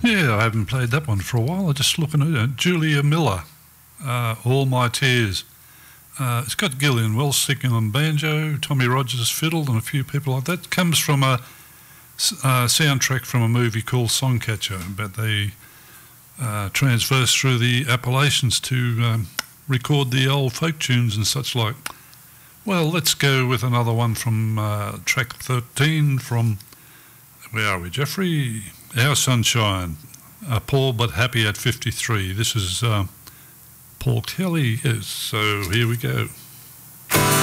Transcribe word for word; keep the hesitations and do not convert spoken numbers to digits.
Yeah, I haven't played that one for a while. I'm just looking at it. Julia Miller, uh, All My Tears. Uh, it's got Gillian Wells singing on banjo, Tommy Rogers fiddle, and a few people like that. It comes from a, a soundtrack from a movie called Songcatcher, but they uh, transverse through the Appalachians to um, record the old folk tunes and such like. Well, let's go with another one from uh, track thirteen from, where are we, Jeffrey? Our Sunshine, uh, Poor But Happy at fifty-three. This is uh, Paul Kelly. Yes, so here we go.